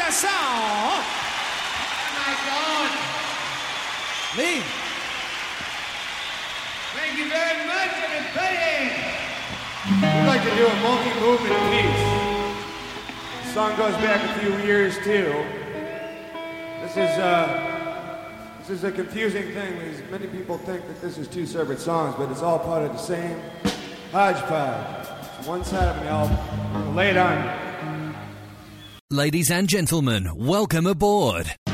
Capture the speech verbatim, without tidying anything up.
coração. Oh my God. Lee. Thank you very much. I've been playing. We'd like to do a multi-movement piece. The song goes back a few years too. This is uh, this is a confusing thing because many people think that this is two separate songs, but it's all part of the same hodgepodge. It's one side of an album. I'll lay it on you. Ladies and gentlemen, welcome aboard.